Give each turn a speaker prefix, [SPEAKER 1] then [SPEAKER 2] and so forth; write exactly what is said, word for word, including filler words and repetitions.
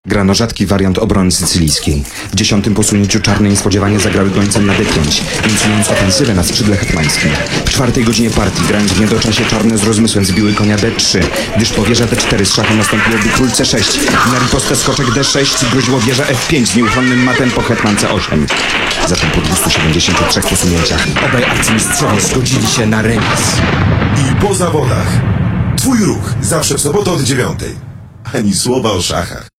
[SPEAKER 1] Grano rzadki wariant obrony sycylijskiej. W dziesiątym posunięciu czarne niespodziewanie zagrały gońcem na D pięć, inicjując ofensywę na skrzydle hetmańskim. W czwartej godzinie partii, grając w niedoczasie, czarne z rozmysłem zbiły konia D trzy, gdyż po wieża D cztery z szachem nastąpiłoby król C sześć, na ripostę skoczek D sześć groziło wieża F pięć z nieuchronnym matem po hetman C osiem. Zatem po dwustu siedemdziesięciu trzech posunięciach obaj arcymistrzowie zgodzili się na remis.
[SPEAKER 2] I po zawodach. Twój ruch zawsze w sobotę od dziewiątej. Ani słowa o szachach.